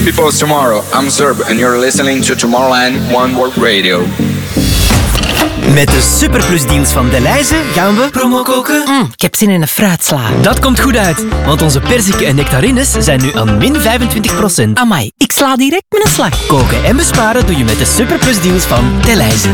People's Tomorrow, I'm Zerb and you're listening to Tomorrowland One World Radio. Met de Superplus deals van Delhaize gaan we promo koken. Ik heb zin in een fruitsla. Dat komt goed uit, want onze perziken en nectarines zijn nu aan min 25%. Amai, ik sla direct met een slag. Koken en besparen doe je met de Superplus deals van Delhaize.